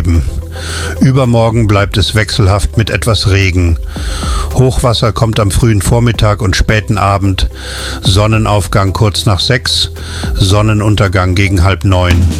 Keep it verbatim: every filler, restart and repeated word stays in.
geben. Übermorgen bleibt es wechselhaft mit etwas Regen. Hochwasser kommt am frühen Vormittag und späten Abend. Sonnenaufgang kurz nach sechs, Sonnenuntergang gegen halb neun.